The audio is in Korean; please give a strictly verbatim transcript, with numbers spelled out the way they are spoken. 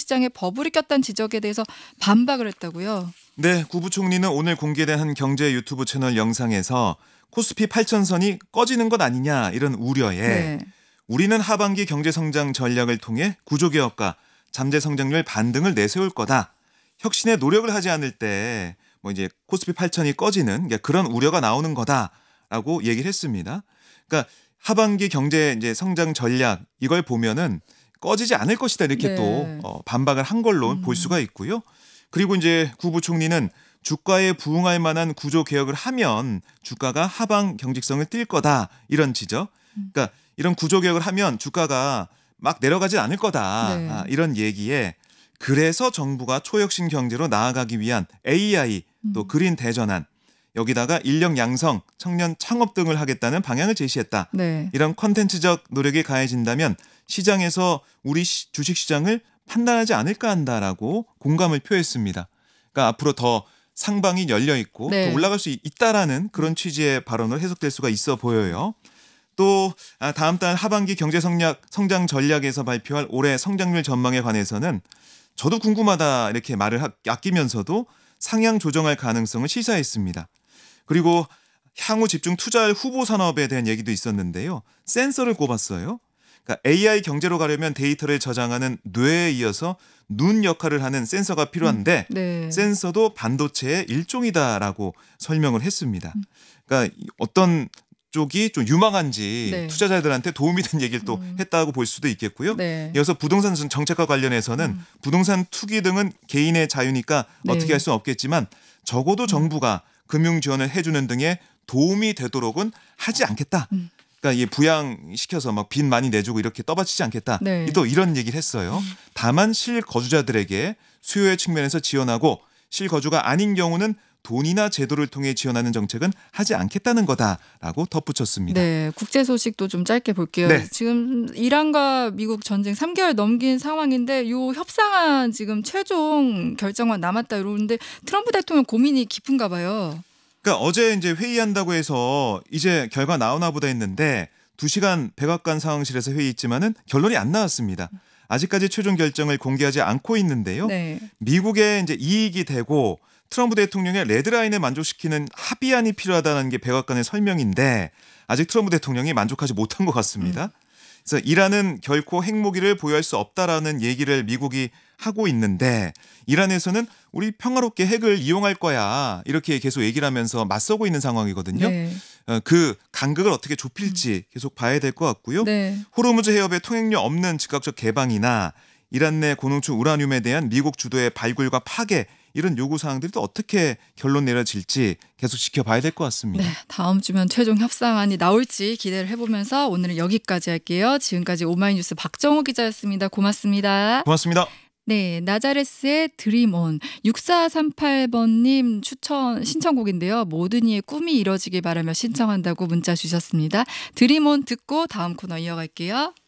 시장에 버블이 꼈다는 지적에 대해서 반박을 했다고요. 네, 구 부총리는 오늘 공개된 한 경제 유튜브 채널 영상에서 코스피 팔천선이 꺼지는 것 아니냐 이런 우려에 네. 우리는 하반기 경제성장 전략을 통해 구조개혁과 잠재성장률 반등을 내세울 거다. 혁신에 노력을 하지 않을 때 뭐 이제 코스피 팔천이 꺼지는 그런 우려가 나오는 거다라고 얘기를 했습니다. 그러니까 하반기 경제 이제 성장 전략 이걸 보면은 꺼지지 않을 것이다 이렇게 네. 또 어, 반박을 한 걸로 음. 볼 수가 있고요. 그리고 이제 구 부총리는 주가에 부응할 만한 구조 개혁을 하면 주가가 하방 경직성을 띌 거다 이런 지적. 그러니까 이런 구조 개혁을 하면 주가가 막 내려가지 않을 거다 네. 아, 이런 얘기에 그래서 정부가 초혁신 경제로 나아가기 위한 에이아이 또 그린 대전환 여기다가 인력 양성, 청년 창업 등을 하겠다는 방향을 제시했다. 네. 이런 컨텐츠적 노력이 가해진다면 시장에서 우리 시, 주식시장을 판단하지 않을까 한다라고 공감을 표했습니다. 그러니까 앞으로 더 상방이 열려 있고 네. 더 올라갈 수 있다라는 그런 취지의 발언으로 해석될 수가 있어 보여요. 또 다음 달 하반기 경제 성장, 성장 전략에서 발표할 올해 성장률 전망에 관해서는 저도 궁금하다 이렇게 말을 아끼면서도 상향 조정할 가능성을 시사했습니다. 그리고 향후 집중 투자할 후보 산업에 대한 얘기도 있었는데요. 센서를 꼽았어요. 그러니까 에이아이 경제로 가려면 데이터를 저장하는 뇌에 이어서 눈 역할을 하는 센서가 필요한데 음, 네. 센서도 반도체의 일종이다라고 설명을 했습니다. 그러니까 어떤 쪽이 좀 유망한지 네. 투자자들한테 도움이 된 얘기를 또 음. 했다고 볼 수도 있겠고요. 네. 이어서 부동산 정책과 관련해서는 음. 부동산 투기 등은 개인의 자유니까 네. 어떻게 할 수는 없겠지만 적어도 정부가 금융 지원을 해주는 등의 도움이 되도록은 하지 않겠다. 음. 그러니까 이 부양시켜서 막 빚 많이 내주고 이렇게 떠받치지 않겠다. 네. 또 이런 얘기를 했어요. 다만 실거주자들에게 수요의 측면에서 지원하고 실거주가 아닌 경우는 돈이나 제도를 통해 지원하는 정책은 하지 않겠다는 거다라고 덧붙였습니다. 네, 국제 소식도 좀 짧게 볼게요. 네. 지금 이란과 미국 전쟁 삼 개월 넘긴 상황인데 요 협상안 지금 최종 결정만 남았다 이러는데 트럼프 대통령 고민이 깊은가 봐요. 그러니까 어제 이제 회의한다고 해서 이제 결과 나오나 보다 했는데 두 시간 백악관 상황실에서 회의했지만은 결론이 안 나왔습니다. 아직까지 최종 결정을 공개하지 않고 있는데요. 네. 미국에 이제 이익이 되고 트럼프 대통령의 레드라인을 만족시키는 합의안이 필요하다는 게 백악관의 설명인데 아직 트럼프 대통령이 만족하지 못한 것 같습니다. 그래서 이란은 결코 핵무기를 보유할 수 없다라는 얘기를 미국이 하고 있는데 이란에서는 우리 평화롭게 핵을 이용할 거야 이렇게 계속 얘기를 하면서 맞서고 있는 상황이거든요. 네. 어, 그 간극을 어떻게 좁힐지 계속 봐야 될 것 같고요. 네. 호르무즈 해협의 통행료 없는 즉각적 개방이나 이란 내 고농축 우라늄에 대한 미국 주도의 발굴과 파괴 이런 요구 사항들이 또 어떻게 결론 내려질지 계속 지켜봐야 될 것 같습니다. 네, 다음 주면 최종 협상안이 나올지 기대를 해보면서 오늘은 여기까지 할게요. 지금까지 오마이뉴스 박정호 기자였습니다. 고맙습니다. 고맙습니다. 네, 나자레스의 드림온 육사삼팔 번님 추천 신청곡인데요. 모든 이의 꿈이 이뤄지길 바라며 신청한다고 문자 주셨습니다. 드림온 듣고 다음 코너 이어갈게요.